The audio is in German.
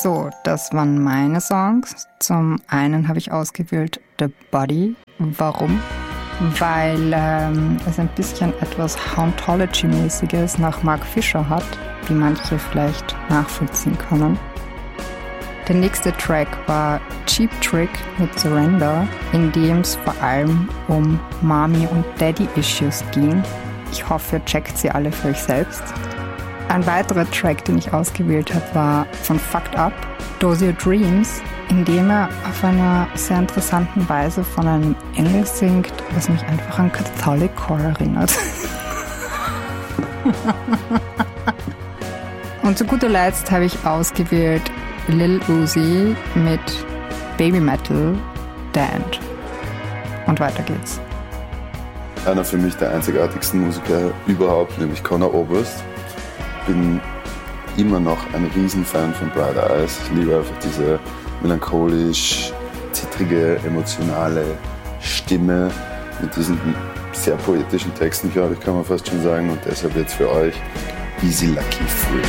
So, das waren meine Songs. Zum einen habe ich ausgewählt The Body. Warum? Weil es ein bisschen etwas Hauntology-mäßiges nach Mark Fisher hat, wie manche vielleicht nachvollziehen können. Der nächste Track war Cheap Trick mit Surrender, in dem es vor allem um Mommy- und Daddy-Issues ging. Ich hoffe, ihr checkt sie alle für euch selbst. Ein weiterer Track, den ich ausgewählt habe, war von Fucked Up, Those Your Dreams, in dem er auf einer sehr interessanten Weise von einem Engel singt, was mich einfach an Catholic-Core erinnert. Und zu guter Letzt habe ich ausgewählt Lil Uzi mit Baby Metal, Damned. Und weiter geht's. Einer für mich der einzigartigsten Musiker überhaupt, nämlich Conor Oberst. Bin immer noch ein Riesenfan von Bright Eyes. Ich liebe einfach diese melancholisch, zittrige, emotionale Stimme mit diesen sehr poetischen Texten, glaube ich, kann man fast schon sagen. Und deshalb jetzt für euch Easy Lucky Free.